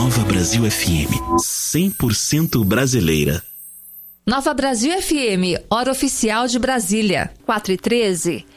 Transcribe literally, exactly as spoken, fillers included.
Nova Brasil F M, cem por cento brasileira. Nova Brasil F M, hora oficial de Brasília, quatro e treze.